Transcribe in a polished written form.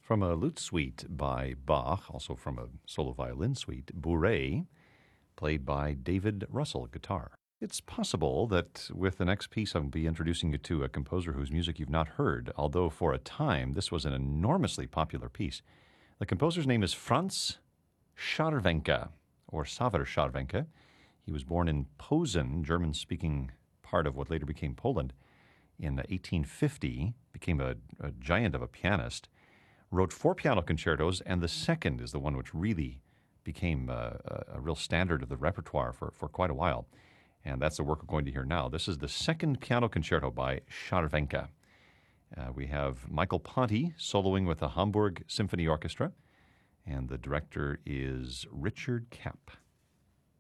From a lute suite by Bach, also from a solo violin suite, Bourrée, played by David Russell, guitar. It's possible that with the next piece, I'll be introducing you to a composer whose music you've not heard, although for a time this was an enormously popular piece. The composer's name is Franz Scharwenka, or Xaver Scharwenka. He was born in Posen, German-speaking part of what later became Poland, in 1850, became a giant of a pianist, wrote 4 piano concertos, and the second is the one which really became a real standard of the repertoire for quite a while. And that's the work we're going to hear now. This is the second piano concerto by Scharwenka. We have Michael Ponti soloing with the Hamburg Symphony Orchestra, and the director is Richard Kapp.